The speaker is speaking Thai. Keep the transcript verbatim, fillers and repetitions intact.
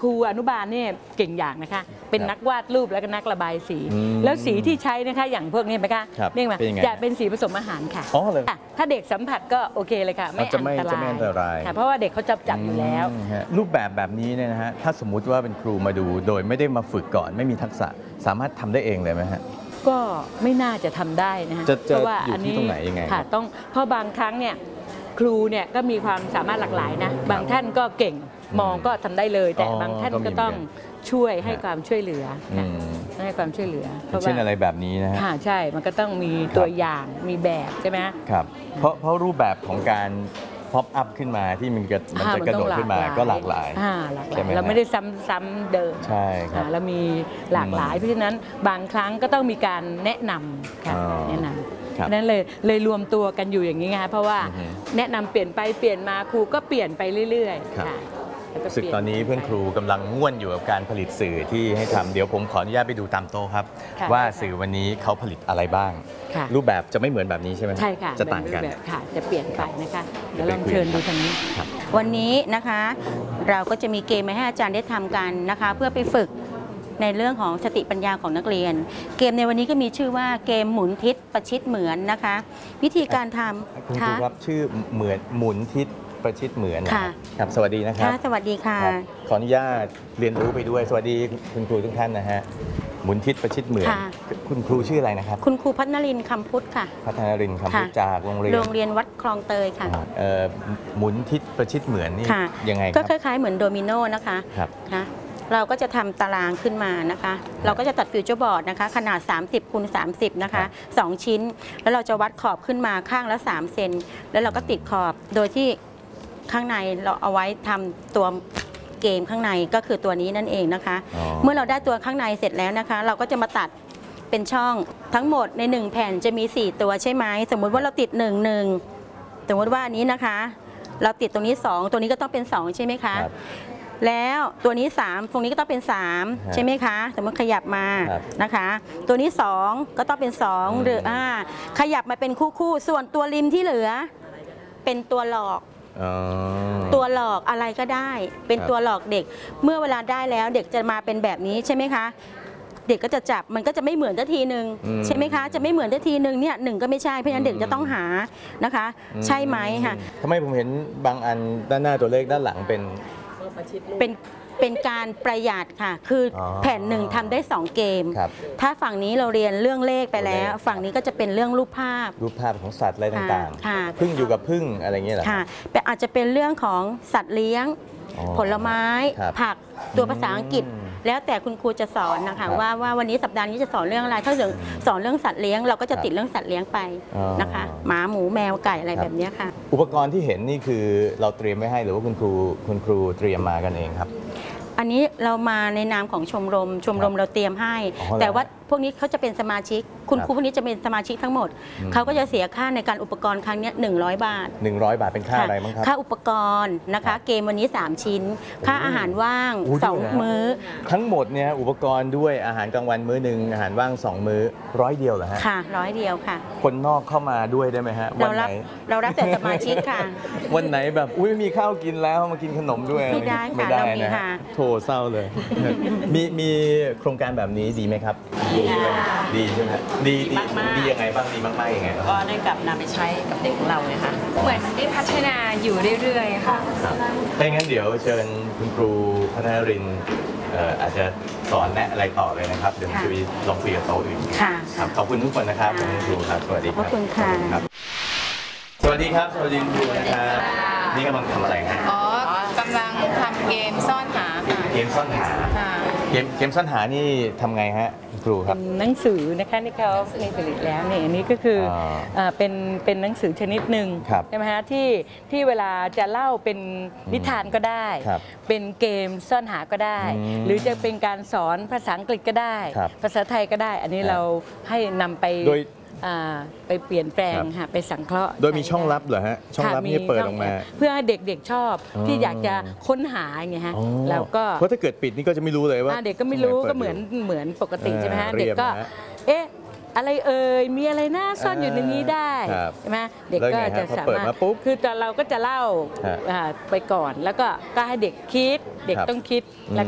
ครูอนุบาลเนี่ยเก่งอย่างนะคะเป็นนักวาดรูปแล้วก็นักระบายสีแล้วสีที่ใช้นะคะอย่างพวกนี้ไหมคะนี่มาจะเป็นสีผสมอาหารค่ะถ้าเด็กสัมผัสก็โอเคเลยค่ะไม่อันตรายเพราะว่าเด็กเขาจับจับอยู่แล้วรูปแบบแบบนี้เนี่ยนะฮะถ้าสมมุติว่าเป็นครูมาดูโดยไม่ได้มาฝึกก่อนไม่มีทักษะสามารถทำได้เองเลยไหมฮะก็ไม่น่าจะทำได้นะคะเพราะว่าอันนี้ตรงไหนยังไงค่ะต้องเพราะบางครั้งเนี่ยครูเนี่ยก็มีความสามารถหลากหลายนะบางท่านก็เก่งมองก็ทำได้เลยแต่บางท่านก็ต้องช่วยให้ความช่วยเหลือให้ความช่วยเหลือเช่นอะไรแบบนี้นะฮะใช่มันก็ต้องมีตัวอย่างมีแบบใช่ไหมครับเพราะเพราะรูปแบบของการพ็อปอัพขึ้นมาที่มันจะมันจะกระโดดขึ้นมาก็หลากหลายใช่ไหมเราไม่ได้ซ้ำๆเดิมใช่ครับเรามีหลากหลายเพราะฉะนั้นบางครั้งก็ต้องมีการแนะนำค่ะแนะนำนั้นเลยเลยรวมตัวกันอยู่อย่างนี้ไงเพราะว่าแนะนำเปลี่ยนไปเปลี่ยนมาครูก็เปลี่ยนไปเรื่อยๆค่ะสึกตอนนี้เพื่อนครูกำลังง่วนอยู่กับการผลิตสื่อที่ให้ทำเดี๋ยวผมขออนุญาตไปดูตามโต๊ะครับว่าสื่อวันนี้เขาผลิตอะไรบ้างรูปแบบจะไม่เหมือนแบบนี้ใช่ไหมใช่ค่ะจะต่างกันค่ะจะเปลี่ยนไปนะคะเดี๋ยวลองเชิญดูทางนี้วันนี้นะคะเราก็จะมีเกมมาให้อาจารย์ได้ทำกันนะคะเพื่อไปฝึกในเรื่องของสติปัญญาของนักเรียนเกมในวันนี้ก็มีชื่อว่าเกมหมุนทิศประชิดเหมือนนะคะวิธีการทำคุณครูครับชื่อเหมือนหมุนทิศประชิดเหมือนครับสวัสดีนะครับสวัสดีค่ะขออนุญาตเรียนรู้ไปด้วยสวัสดีคุณครูทุกท่านนะฮะหมุนทิศประชิดเหมือนคุณครูชื่ออะไรนะครับคุณครูพัฒนรินทร์คำพุทธค่ะพัฒนรินทร์คำพุทธจากโรงเรียนโรงเรียนวัดคลองเตยค่ะหมุนทิศประชิดเหมือนนี่ยังไงก็คล้ายๆเหมือนโดมิโนนะคะนะเราก็จะทำตารางขึ้นมานะคะเราก็จะตัดฟิวเจอร์บอร์ดนะคะขนาดสามสิบคูณสามสิบนะคะสองชิ้นแล้วเราจะวัดขอบขึ้นมาข้างละสามเซนแล้วเราก็ติดขอบโดยที่ข้างในเราเอาไว้ทำตัวเกมข้างในก็คือตัวนี้นั่นเองนะคะเมื่อเราได้ตัวข้างในเสร็จแล้วนะคะเราก็จะมาตัดเป็นช่องทั้งหมดในหนึ่งแผ่นจะมีสี่ตัวใช่ไหมสมมุติว่าเราติดหนึ่ง หนึ่งสมมติว่าอันนี้นะคะเราติดตรงนี้สองตัวนี้ก็ต้องเป็นสองใช่ไหมคะแล้วตัวนี้สามตรงนี้ก็ต้องเป็นสามใช่ไหมคะสมมติขยับมานะคะตัวนี้สองก็ต้องเป็นสองหรืออ่าขยับมาเป็นคู่ๆส่วนตัวริมที่เหลือเป็นตัวหลอกตัวหลอกอะไรก็ได้เป็นตัวหลอกเด็กเมื่อเวลาได้แล้วเด็กจะมาเป็นแบบนี้ใช่ไหมคะเด็กก็จะจับมันก็จะไม่เหมือนทันทีหนึ่งใช่ไหมคะจะไม่เหมือนทันทีหนึ่งเนี่ยหนึ่งก็ไม่ใช่เพราะฉะนั้นเด็กจะต้องหานะคะใช่ไหมค่ะทำไมผมเห็นบางอันด้านหน้าตัวเลขด้านหลังเป็นเป็นเป็นการประหยัดค่ะคือแผ่นหนึ่งทำได้สองเกมถ้าฝั่งนี้เราเรียนเรื่องเลขไปแล้วฝั่งนี้ก็จะเป็นเรื่องรูปภาพรูปภาพของสัตว์อะไรต่างๆพึ่งอยู่กับพึ่งอะไรเงี้ยเหรอค่ะแต่อาจจะเป็นเรื่องของสัตว์เลี้ยงผลไม้ผักตัวภาษาอังกฤษแล้วแต่คุณครูจะสอนนะคะว่าว่าวันนี้สัปดาห์นี้จะสอนเรื่องอะไรถ้าสอนเรื่องสัตว์เลี้ยงเราก็จะติดเรื่องสัตว์เลี้ยงไปนะคะหมาหมูแมวไก่อะไรแบบนี้ค่ะอุปกรณ์ที่เห็นนี่คือเราเตรียมไว้ให้หรือว่าคุณครูคุณครูเตรียมมากันเองครับอันนี้เรามาในนามของชมรมชมรมเราเตรียมให้แต่ว่าพวกนี้เขาจะเป็นสมาชิกคุณครูพวกนี้จะเป็นสมาชิกทั้งหมดเขาก็จะเสียค่าในการอุปกรณ์ครั้งนี้หนึ่งร้อยบาทหนึ่งร้อยบาทเป็นค่าอะไรบ้างครับค่าอุปกรณ์นะคะเกมวันนี้สามชิ้นค่าอาหารว่างสองมื้อทั้งหมดเนี่ยอุปกรณ์ด้วยอาหารกลางวันมื้อหนึ่งอาหารว่างสองมื้อร้อยเดียวเหรอฮะค่ะร้อยเดียวค่ะคนนอกเข้ามาด้วยได้ไหมฮะวันไหนเรารับแต่สมาชิกค่ะวันไหนแบบอุ้ยไม่มีข้าวกินแล้วมากินขนมด้วยไม่ได้ค่ะเรามีค่ะโถเศร้าเลยมีมีโครงการแบบนี้ดีไหมครับดีใช่ไหมดีดีดียังไงบ้างดีมากๆยังไงก็ได้กลับนำไปใช้กับเด็กของเราเลยค่ะเหมือนได้พัฒนาอยู่เรื่อยๆค่ะถ้างั้นเดี๋ยวเชิญคุณครูพัฒนรินทร์อาจจะสอนแนะอะไรต่อเลยนะครับเดี๋ยวจะไปลองคุยกับโต๊ะอื่นค่ะขอบคุณทุกคนนะครับคุณครูครับสวัสดีครับขอบคุณค่ะสวัสดีครับสวัสดีคุณครูนะครับนี่กำลังทำอะไรครับอ๋อกำลังทำเกมซ่อนหาค่ะเกมซ่อนหาเกมเกมซ่อนหานี่ทำไงฮะครูครับหนังสือนะคะที่เขามีผลิตแล้วเนี่ยอันนี้ก็คือเป็นเป็นหนังสือชนิดหนึ่งใช่ไหมฮะที่ที่เวลาจะเล่าเป็นนิทานก็ได้เป็นเกมซ่อนหาก็ได้หรือจะเป็นการสอนภาษาอังกฤษก็ได้ภาษาไทยก็ได้อันนี้เราให้นำไปไปเปลี่ยนแปลงค่ะไปสังเคราะห์โดยมีช่องลับเหรอฮะช่องลับนี่เปิดออกมาเพื่อให้เด็กๆชอบที่อยากจะค้นหาอย่างเงี้ยฮะแล้วก็เพราะถ้าเกิดปิดนี่ก็จะไม่รู้เลยว่าเด็กก็ไม่รู้ก็เหมือนเหมือนปกติใช่ไหมฮะเด็กก็เอ๊ะอะไรเอ่ยมีอะไรน่าซ่อนอยู่ในนี้ได้ใช่ไหมเด็กก็จะสามารถคือเราก็จะเล่าไปก่อนแล้วก็ก็ให้เด็กคิดเด็กต้องคิดแล้ว